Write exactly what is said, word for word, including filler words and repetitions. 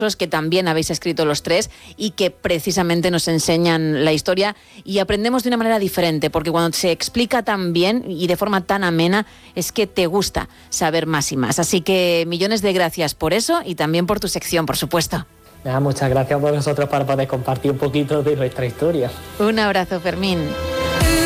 que también habéis escrito los tres y que precisamente nos enseñan la historia y aprendemos de una manera diferente, porque cuando se explica tan bien y de forma tan amena es que te gusta saber más y más. Así que millones de gracias por eso y también por tu sección, por supuesto. Nada, muchas gracias a vosotros para poder compartir un poquito de nuestra historia. Un abrazo, Fermín.